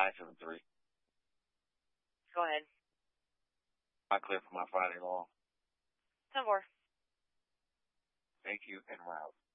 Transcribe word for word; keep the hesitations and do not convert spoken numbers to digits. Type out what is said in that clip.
nine seven three. Go ahead. I clear for my Friday long. ten four. Thank you, and route.